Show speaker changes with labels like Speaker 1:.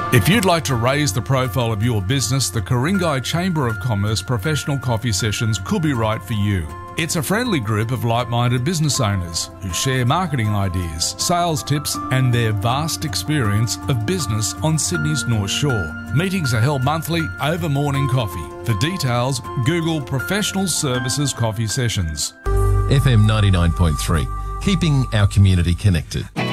Speaker 1: If you'd like to raise the profile of your business, the Ku-ring-gai Chamber of Commerce Professional Coffee Sessions could be right for you. It's a friendly group of like-minded business owners who share marketing ideas, sales tips and their vast experience of business on Sydney's North Shore. Meetings are held monthly over morning coffee. For details, Google Professional Services Coffee Sessions.
Speaker 2: FM 99.3, keeping our community connected.